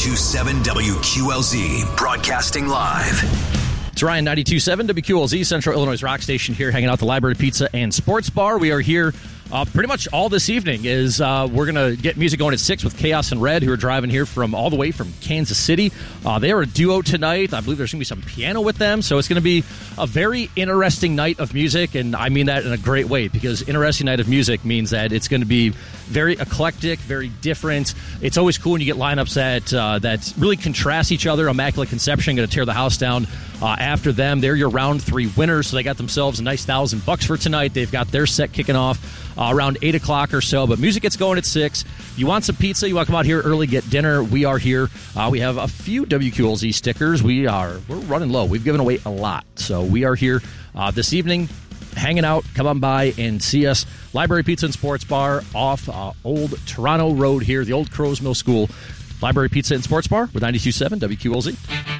92.7 WQLZ, broadcasting live. It's Ryan, 92.7 WQLZ, Central Illinois rock station here, hanging out at the Library Pizza and Sports Bar. We are here pretty much all this evening. We're going to get music going at 6 with Chaos and Red, who are driving here all the way from Kansas City. They are a duo tonight. I believe there's going to be some piano with them, so it's going to be a very interesting night of music, and I mean that in a great way, because interesting night of music means that it's going to be very eclectic, very different. It's always cool when you get lineups that really contrast each other. Immaculate Conception going to tear the house down after them. They're your round 3 winners, so they got themselves a nice $1,000 for tonight. They've got their set kicking off around 8 o'clock or so, but music gets going at 6. You want some pizza, you want to come out here early, get dinner, we are here. We have a few WQLZ stickers. We're running low. We've given away a lot, so we are here this evening hanging out. Come on by and see us. Library Pizza and Sports Bar off Old Toronto Road here, the old Crows Mill School. Library Pizza and Sports Bar with 92.7 WQLZ.